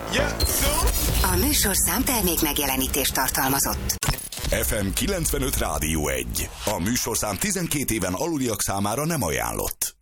A műsorszám termék megjelenítést tartalmazott. FM 95 Rádió 1. A műsorszám 12 éven aluliak számára nem ajánlott.